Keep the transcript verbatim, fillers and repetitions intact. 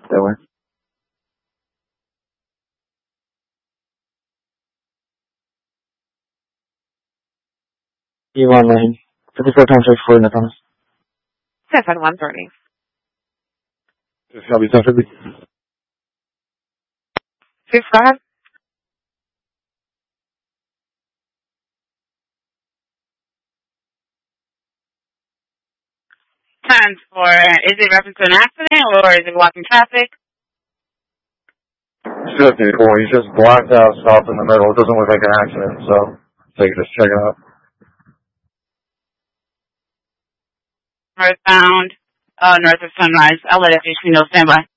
That way. E one lane. fifty-four times six coordinate on us. seven one thirty. Copy, ten fifty. Six, go ahead. Times for, is it reference to an accident or is it blocking traffic? fifty-four, he's just blacked out, stopped in the middle. It doesn't look like an accident, so they can just check it out. Northbound, uh, north of Sunrise. I'll let it be, know, stand by.